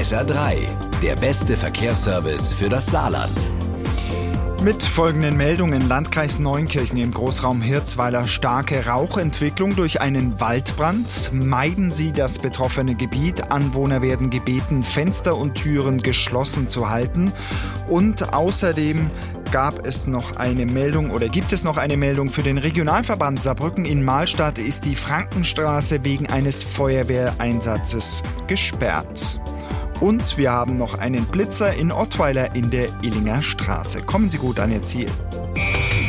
SR3, der beste Verkehrsservice für das Saarland. Mit folgenden Meldungen: Landkreis Neunkirchen im Großraum Hirzweiler starke Rauchentwicklung durch einen Waldbrand. Meiden Sie das betroffene Gebiet. Anwohner werden gebeten, Fenster und Türen geschlossen zu halten. Und außerdem gibt es noch eine Meldung für den Regionalverband Saarbrücken. In Mahlstadt ist die Frankenstraße wegen eines Feuerwehreinsatzes gesperrt. Und wir haben noch einen Blitzer in Ottweiler in der Illinger Straße. Kommen Sie gut an Ihr Ziel.